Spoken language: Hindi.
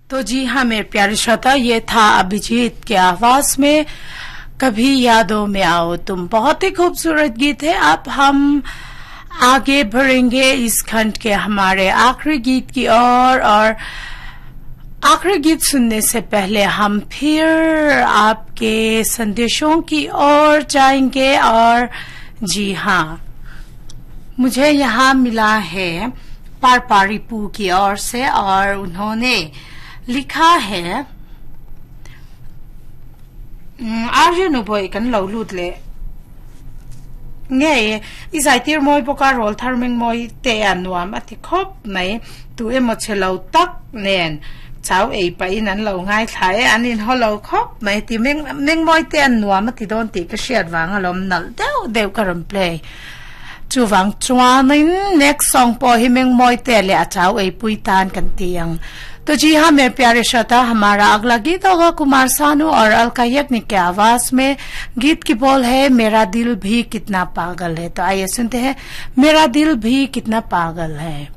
तो जी हाँ मेरे प्यारे श्रोता, ये था अभिजीत के आवाज में कभी यादों में आओ तुम। बहुत ही खूबसूरत गीत है। अब हम आगे बढ़ेंगे इस खंड के हमारे आखिरी गीत की ओर। और आखिरी गीत सुनने से पहले हम फिर आपके संदेशों की ओर जाएंगे। और जी हाँ, मुझे यहाँ मिला है पारपारीपू की ओर से, और उन्होंने लिखा है आर्य नुबोय कन लौलूद ले nghe isai tir moi boka rol tharming moi te anwam ati khop mai tu emoche lo tak nen chau ei pa in an lo ngai thlai anin holo khop mai ti meng moi te anwam ati don ti ka shiat wang alom nal deu karam play chu wang chuanin next song po hi meng moi te le chau ei puitan kan tiang। तो जी हाँ मेरे प्यारे श्रोता, हमारा अगला गीत होगा कुमार सानू और अलका याग्निक के आवाज में। गीत की बोल है मेरा दिल भी कितना पागल है। तो आइए सुनते हैं मेरा दिल भी कितना पागल है।